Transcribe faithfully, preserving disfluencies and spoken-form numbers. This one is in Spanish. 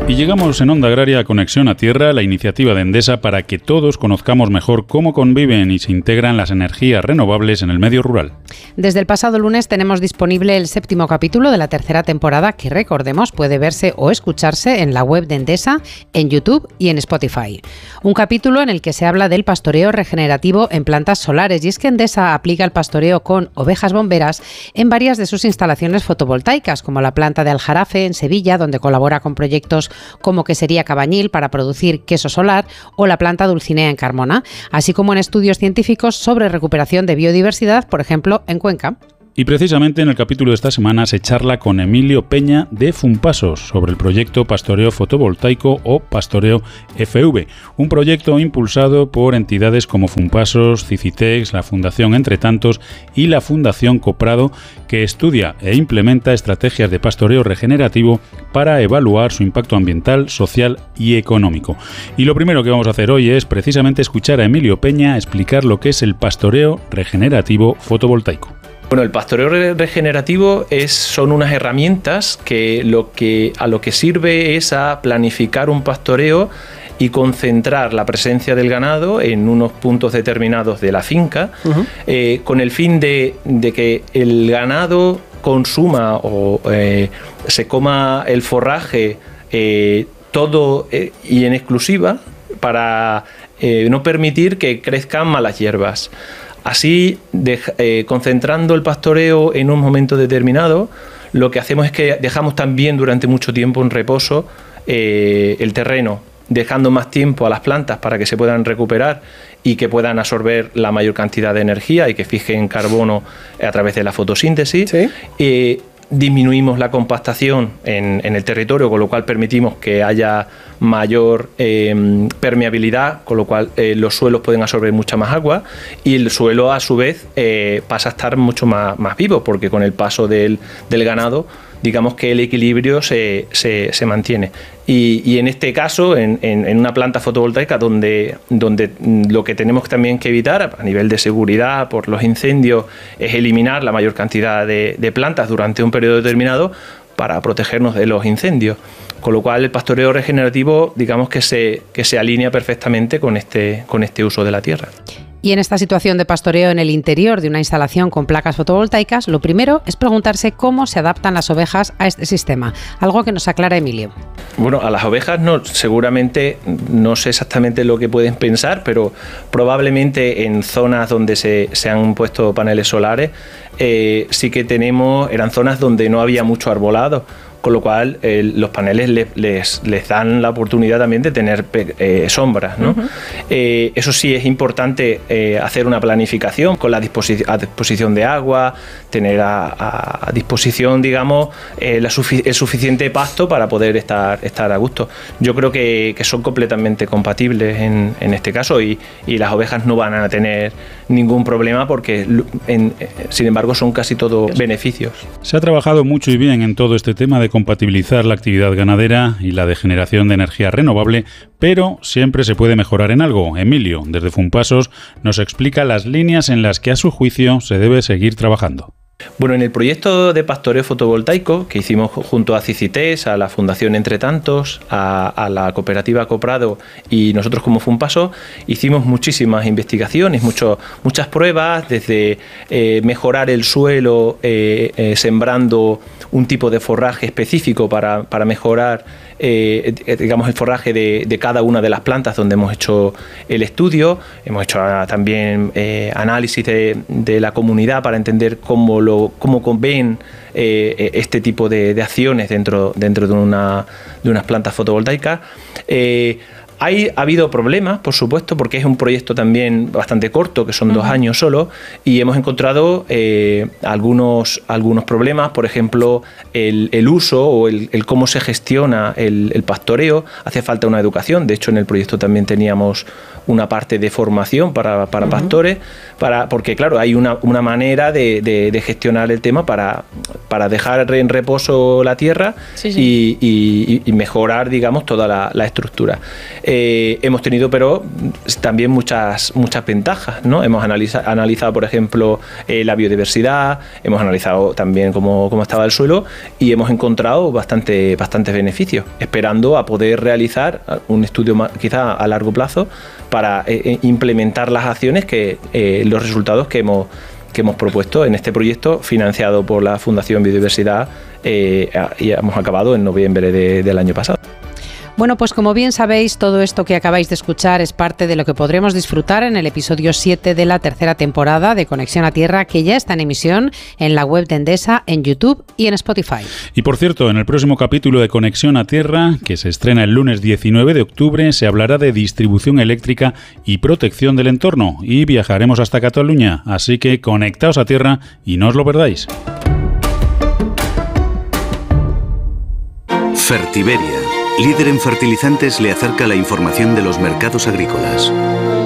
Y llegamos en Onda Agraria a Conexión a Tierra, la iniciativa de Endesa para que todos conozcamos mejor cómo conviven y se integran las energías renovables en el medio rural. Desde el pasado lunes tenemos disponible el séptimo capítulo de la tercera temporada que, recordemos, puede verse o escucharse en la web de Endesa, en YouTube y en Spotify. Un capítulo en el que se habla del pastoreo regenerativo en plantas solares, y es que Endesa aplica el pastoreo con ovejas bomberas en varias de sus instalaciones fotovoltaicas, como la planta de Aljarafe en Sevilla, donde colabora con proyectos como Quesería Cabañil para producir queso solar, o la planta Dulcinea en Carmona, así como en estudios científicos sobre recuperación de biodiversidad, por ejemplo, en Cuenca. Y precisamente en el capítulo de esta semana se charla con Emilio Peña de Fumpasos sobre el proyecto Pastoreo Fotovoltaico o Pastoreo F V, un proyecto impulsado por entidades como Fumpasos, Cicitex, la Fundación Entre Tantos y la Fundación Coprado, que estudia e implementa estrategias de pastoreo regenerativo para evaluar su impacto ambiental, social y económico. Y lo primero que vamos a hacer hoy es precisamente escuchar a Emilio Peña explicar lo que es el pastoreo regenerativo fotovoltaico. Bueno, el pastoreo regenerativo es, son unas herramientas que, lo que a lo que sirve es a planificar un pastoreo y concentrar la presencia del ganado en unos puntos determinados de la finca, uh-huh. eh, con el fin de, de que el ganado consuma o eh, se coma el forraje eh, todo eh, y en exclusiva para eh, no permitir que crezcan malas hierbas. Así, de, eh, concentrando el pastoreo en un momento determinado, lo que hacemos es que dejamos también durante mucho tiempo en reposo eh, el terreno, dejando más tiempo a las plantas para que se puedan recuperar y que puedan absorber la mayor cantidad de energía y que fijen carbono a través de la fotosíntesis. ¿Sí? Eh, disminuimos la compactación en, en el territorio, con lo cual permitimos que haya mayor eh, permeabilidad, con lo cual eh, los suelos pueden absorber mucha más agua y el suelo a su vez eh, pasa a estar mucho más, más vivo, porque con el paso del, del ganado, digamos que el equilibrio se, se, se mantiene. Y, y en este caso, en, en, en una planta fotovoltaica donde, donde lo que tenemos también que evitar a nivel de seguridad por los incendios es eliminar la mayor cantidad de, de plantas durante un periodo determinado para protegernos de los incendios. Con lo cual el pastoreo regenerativo, digamos que se, que se alinea perfectamente con este, con este uso de la tierra. Y en esta situación de pastoreo en el interior de una instalación con placas fotovoltaicas, lo primero es preguntarse cómo se adaptan las ovejas a este sistema, algo que nos aclara Emilio. Bueno, a las ovejas no, seguramente no sé exactamente lo que pueden pensar, pero probablemente en zonas donde se, se han puesto paneles solares, eh, sí que tenemos, eran zonas donde no había mucho arbolado, con lo cual eh, los paneles les, les, les dan la oportunidad también de tener eh, sombras, ¿no? Uh-huh. Eh, eso sí es importante eh, hacer una planificación con la disposi- a disposición de agua, tener a, a, a disposición, digamos, eh, la sufi- el suficiente pasto para poder estar, estar a gusto. Yo creo que, que son completamente compatibles en, en este caso y, y las ovejas no van a tener ningún problema porque, en, sin embargo, son casi todos beneficios. Se ha trabajado mucho y bien en todo este tema de compatibilizar la actividad ganadera y la de generación de energía renovable, pero siempre se puede mejorar en algo. Emilio, desde Fumpasos, nos explica las líneas en las que a su juicio se debe seguir trabajando. Bueno, en el proyecto de pastoreo fotovoltaico que hicimos junto a Cicitex, a la Fundación Entre Tantos, a, a la cooperativa Coprado y nosotros como Fumpasos, hicimos muchísimas investigaciones, mucho, muchas pruebas, desde eh, mejorar el suelo eh, eh, sembrando un tipo de forraje específico para, para mejorar eh, digamos el forraje de, de cada una de las plantas donde hemos hecho el estudio. Hemos hecho también eh, análisis de, de la comunidad para entender cómo lo cómo ven eh, este tipo de, de acciones dentro, dentro de, una, de unas plantas fotovoltaicas. Eh, Hay, ha habido problemas, por supuesto, porque es un proyecto también bastante corto, que son uh-huh. dos años solo, y hemos encontrado eh, algunos, algunos problemas, por ejemplo, el, el uso o el, el cómo se gestiona el, el pastoreo. Hace falta una educación, de hecho en el proyecto también teníamos una parte de formación para, para uh-huh. pastores, para, porque claro, hay una, una manera de, de, de gestionar el tema para, para dejar en reposo la tierra sí, sí. Y, y, y mejorar, digamos, toda la, la estructura. Eh, hemos tenido, pero también muchas, muchas ventajas, ¿no? Hemos analiza, analizado, por ejemplo, eh, la biodiversidad, hemos analizado también cómo, cómo estaba el suelo y hemos encontrado bastante, bastantes beneficios, esperando a poder realizar un estudio más, quizá a largo plazo para eh, implementar las acciones, que eh, los resultados que hemos, que hemos propuesto en este proyecto financiado por la Fundación Biodiversidad eh, y hemos acabado en noviembre de, del año pasado. Bueno, pues como bien sabéis, todo esto que acabáis de escuchar es parte de lo que podremos disfrutar en el episodio siete de la tercera temporada de Conexión a Tierra, que ya está en emisión en la web de Endesa, en YouTube y en Spotify. Y por cierto, en el próximo capítulo de Conexión a Tierra, que se estrena el lunes diecinueve de octubre, se hablará de distribución eléctrica y protección del entorno, y viajaremos hasta Cataluña, así que conectaos a tierra y no os lo perdáis. Fertiberia, líder en fertilizantes, le acerca la información de los mercados agrícolas.